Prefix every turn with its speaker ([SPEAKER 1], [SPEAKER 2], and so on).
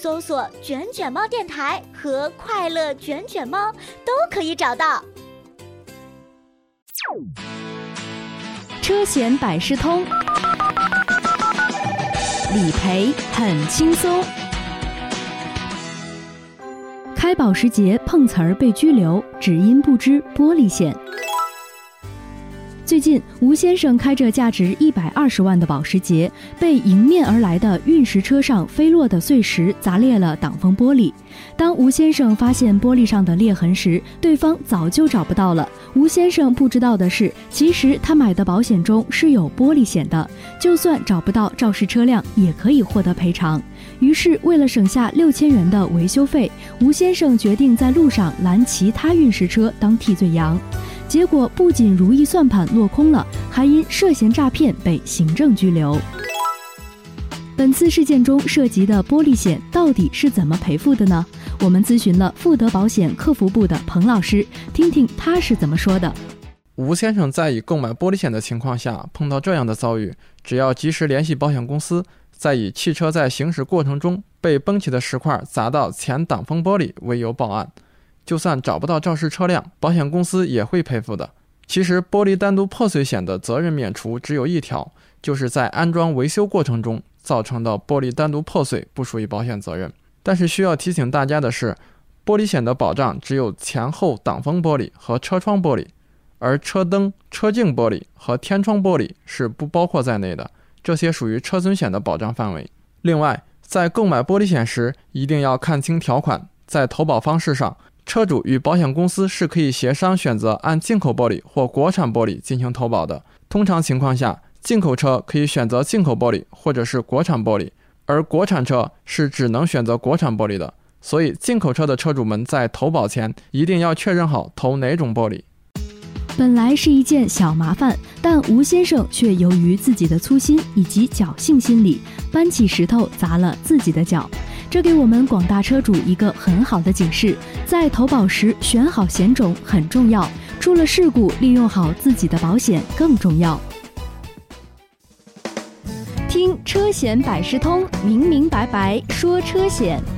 [SPEAKER 1] 搜索卷卷猫电台和快乐卷卷猫都可以找到。
[SPEAKER 2] 车险百事通，理赔很轻松。开保时捷碰瓷儿被拘留，只因不知玻璃险。最近，吴先生开着价值120万的保时捷，被迎面而来的运石车上飞落的碎石砸裂了挡风玻璃。当吴先生发现玻璃上的裂痕时，对方早就找不到了。吴先生不知道的是，其实他买的保险中是有玻璃险的，就算找不到肇事车辆，也可以获得赔偿。于是，为了省下6000元的维修费，吴先生决定在路上拦其他运石车当替罪羊。结果不仅如意算盘落空了，还因涉嫌诈骗被行政拘留。本次事件中涉及的玻璃险到底是怎么赔付的呢？我们咨询了富德保险客服部的彭老师，听听他是怎么说的。
[SPEAKER 3] 吴先生在已购买玻璃险的情况下碰到这样的遭遇，只要及时联系保险公司，再以汽车在行驶过程中被崩起的石块砸到前挡风玻璃为由报案，就算找不到肇事车辆，保险公司也会赔付的。其实玻璃单独破碎险的责任免除只有一条，就是在安装维修过程中造成的玻璃单独破碎不属于保险责任。但是需要提醒大家的是，玻璃险的保障只有前后挡风玻璃和车窗玻璃，而车灯、车镜玻璃和天窗玻璃是不包括在内的，这些属于车损险的保障范围。另外，在购买玻璃险时一定要看清条款，在投保方式上，车主与保险公司是可以协商选择按进口玻璃或国产玻璃进行投保的。通常情况下，进口车可以选择进口玻璃或者是国产玻璃，而国产车是只能选择国产玻璃的。所以进口车的车主们在投保前一定要确认好投哪种玻璃。
[SPEAKER 2] 本来是一件小麻烦，但吴先生却由于自己的粗心以及侥幸心理，搬起石头砸了自己的脚。这给我们广大车主一个很好的警示，在投保时选好险种很重要，出了事故利用好自己的保险更重要。听车险百事通，明明白白说车险。